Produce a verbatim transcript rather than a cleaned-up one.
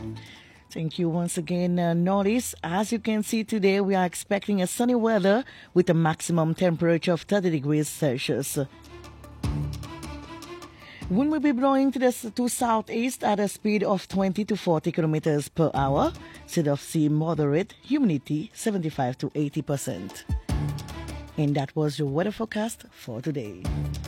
Thank you once again, uh, Norris. As you can see today, we are expecting a sunny weather with a maximum temperature of thirty degrees Celsius. Wind will be blowing to the s- to southeast at a speed of twenty to forty kilometers per hour. State of sea moderate, humidity seventy-five to eighty percent. And that was your weather forecast for today.